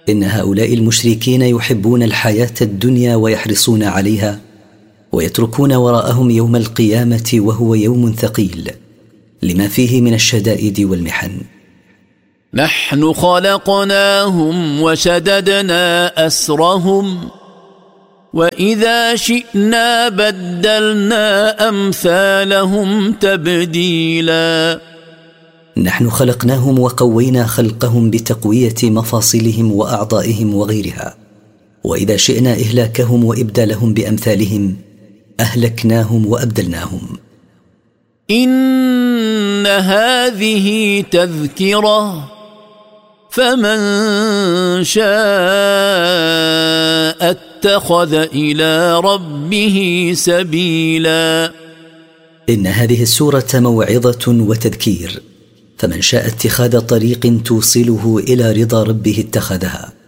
إن هؤلاء المشركين يحبون الحياة الدنيا ويحرصون عليها، ويتركون وراءهم يوم القيامة وهو يوم ثقيل لما فيه من الشدائد والمحن. نحن خلقناهم وشددنا أسرهم وإذا شئنا بدلنا أمثالهم تبديلا. نحن خلقناهم وقوينا خلقهم بتقوية مفاصلهم وأعضائهم وغيرها، وإذا شئنا إهلاكهم وإبدالهم بأمثالهم أهلكناهم وأبدلناهم. إن هذه تذكرة فمن شاء اتخذ إلى ربه سبيلا. إن هذه السورة موعظة وتذكير، فمن شاء اتخاذ طريق توصله إلى رضا ربه اتخذها.